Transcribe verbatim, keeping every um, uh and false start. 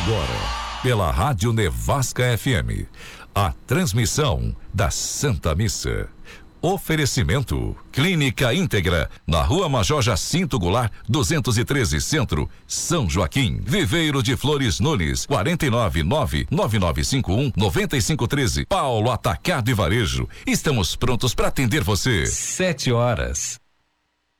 Agora, pela Rádio Nevasca F M, a transmissão da Santa Missa. Oferecimento Clínica Íntegra, na Rua Major Jacinto Goulart, duzentos e treze Centro, São Joaquim. Viveiro de Flores Nunes, quatro nove nove, nove nove cinco um, nove cinco um três. Paulo Atacado e Varejo. Estamos prontos para atender você. Sete horas.